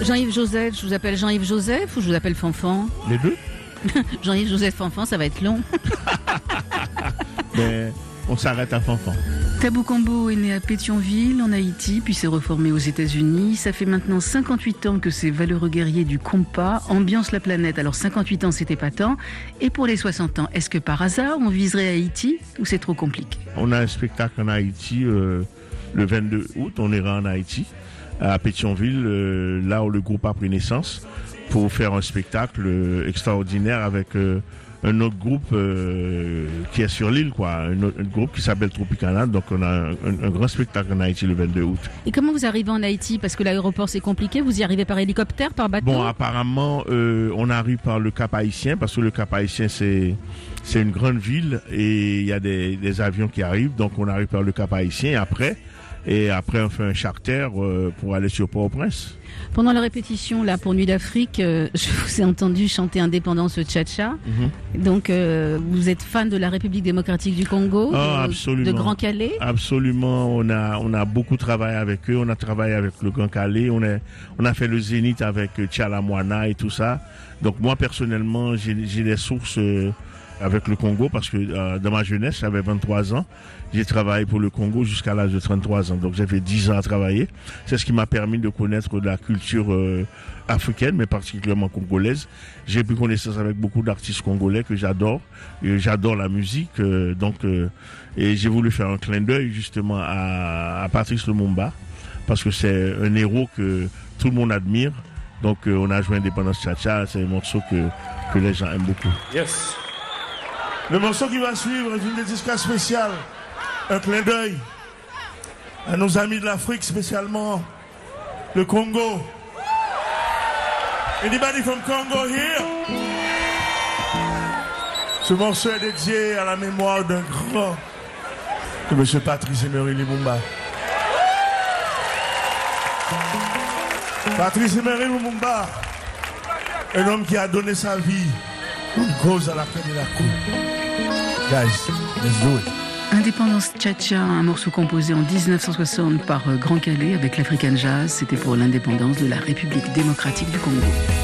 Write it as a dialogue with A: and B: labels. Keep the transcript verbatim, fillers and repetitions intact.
A: Jean-Yves Joseph, je vous appelle Jean-Yves Joseph ou je vous appelle Fanfan?
B: Les deux.
A: Jean-Yves Joseph Fanfan, ça va être long.
B: Mais on s'arrête à Fanfan.
A: Tabou Combo est né à Pétionville, en Haïti, puis s'est reformé aux États-Unis. Ça fait maintenant cinquante-huit ans que ces valeureux guerriers du compas ambiancent la planète. Alors cinquante-huit ans, c'était pas tant. Et pour les soixante ans, est-ce que par hasard, on viserait Haïti ou c'est trop compliqué?
B: On a un spectacle en Haïti euh, le vingt-deux août. On ira en Haïti, à Pétionville, euh, là où le groupe a pris naissance, pour faire un spectacle euh, extraordinaire avec euh, un autre groupe euh, qui est sur l'île, quoi. Un, autre, un groupe qui s'appelle Tropicana. Donc on a un, un, un grand spectacle en Haïti le vingt-deux août.
A: Et comment vous arrivez en Haïti? Parce que l'aéroport c'est compliqué, vous y arrivez par hélicoptère, par bateau?
B: Bon, apparemment, euh, on arrive par le Cap Haïtien, parce que le Cap Haïtien c'est c'est une grande ville et il y a des, des avions qui arrivent, donc on arrive par le Cap Haïtien après. Et après, on fait un charter euh, pour aller sur Port-au-Prince.
A: Pendant la répétition, là, pour Nuit d'Afrique, euh, je vous ai entendu chanter Indépendance Tcha-Tcha. Mm-hmm. Donc, euh, vous êtes fan de la République démocratique du Congo,
B: oh,
A: de,
B: absolument.
A: de Grand Calais?
B: Absolument. On a, on a beaucoup travaillé avec eux. On a travaillé avec le Grand Calais. On a, on a fait le Zénith avec Tchala Moana et tout ça. Donc, moi, personnellement, j'ai, j'ai des sources euh, avec le Congo parce que euh, dans ma jeunesse, j'avais vingt-trois ans. J'ai travaillé pour le Congo jusqu'à l'âge de trente-trois ans. Donc, j'ai fait dix ans à travailler. C'est ce qui m'a permis de connaître la culture euh, africaine, mais particulièrement congolaise. J'ai pris connaissance avec beaucoup d'artistes congolais que j'adore. Et j'adore la musique. Euh, donc, euh, et j'ai voulu faire un clin d'œil justement à, à Patrice Lumumba parce que c'est un héros que tout le monde admire. Donc, euh, on a joué Indépendance Tcha-Tcha. C'est un morceau que, que les gens aiment beaucoup.
C: Yes. Le morceau qui va suivre est une dédicace spéciale. Un clin d'œil à nos amis de l'Afrique, spécialement le Congo. Anybody from Congo here? Ce morceau est dédié à la mémoire d'un grand, de M. Patrice Emery Lumumba. Patrice Emery Lumumba, un homme qui a donné sa vie pour une cause à laquelle il a cru. Guys, let's do it.
A: Indépendance Tcha-Tcha, un morceau composé en dix-neuf cent soixante par Grand Calais avec l'African Jazz. C'était pour l'indépendance de la République démocratique du Congo.